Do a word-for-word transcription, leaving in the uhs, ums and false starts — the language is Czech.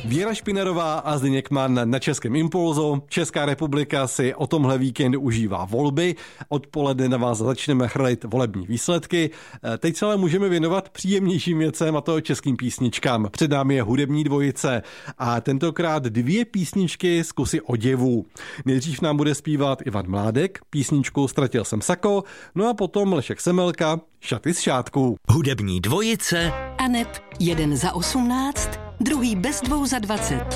Věra Špinarová a Zdeněk Mann na Českém impulzu. Česká republika si o tomhle víkendu užívá volby. Odpoledne na vás začneme chrlit volební výsledky. Teď se ale můžeme věnovat příjemnějším věcem, a to českým písničkám. Před námi je hudební dvojice a tentokrát dvě písničky z kusy oděvů. Nejdřív nám bude zpívat Ivan Mládek, písničku Ztratil jsem sako, no a potom Lešek Semelka, Šaty z šátků. Hudební dvojice Aneb jeden za osmnáct, druhý bez dvou za dvacet.